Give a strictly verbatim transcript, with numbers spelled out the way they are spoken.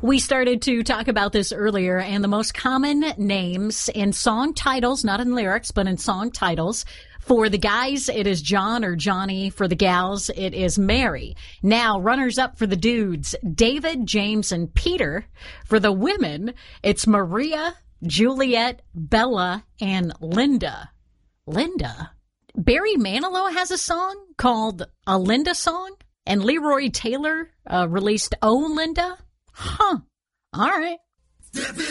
We started to talk about this earlier, and the most common names in song titles, not in lyrics, but in song titles. For the guys, it is John or Johnny. For the gals, it is Mary. Now, runners up for the dudes, David, James, and Peter. For the women, it's Maria, Juliet, Bella, and Linda. Linda? Barry Manilow has a song called A Linda Song, and Leroy Taylor uh, released Oh Linda. Huh. All right.